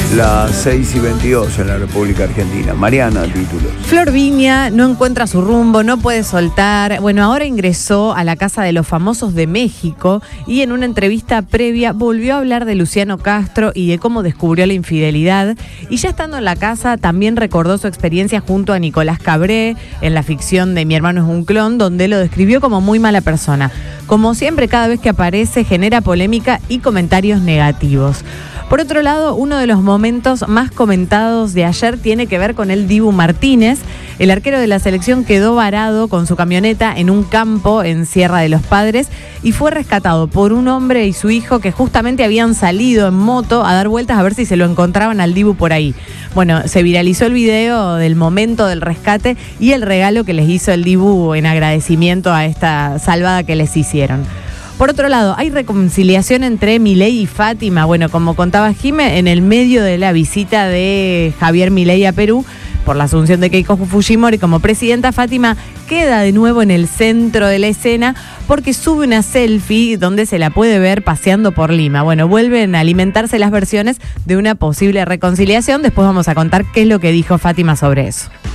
Las 6:22 en la República Argentina. Mariana, títulos. Flor Viña no encuentra su rumbo, no puede soltar. Bueno, ahora ingresó a la Casa de los Famosos de México y en una entrevista previa volvió a hablar de Luciano Castro y de cómo descubrió la infidelidad. Y ya estando en la casa también recordó su experiencia junto a Nicolás Cabré en la ficción de Mi hermano es un clon, donde lo describió como muy mala persona. Como siempre, cada vez que aparece genera polémica y comentarios negativos. Por otro lado, uno de los momentos más comentados de ayer tiene que ver con el Dibu Martínez. El arquero de la selección quedó varado con su camioneta en un campo en Sierra de los Padres y fue rescatado por un hombre y su hijo que justamente habían salido en moto a dar vueltas a ver si se lo encontraban al Dibu por ahí. Bueno, se viralizó el video del momento del rescate y el regalo que les hizo el Dibu en agradecimiento a esta salvada que les hicieron. Por otro lado, hay reconciliación entre Milei y Fátima. Bueno, como contaba Jime, en el medio de la visita de Javier Milei a Perú, por la asunción de Keiko Fujimori como presidenta, Fátima queda de nuevo en el centro de la escena porque sube una selfie donde se la puede ver paseando por Lima. Bueno, vuelven a alimentarse las versiones de una posible reconciliación. Después vamos a contar qué es lo que dijo Fátima sobre eso.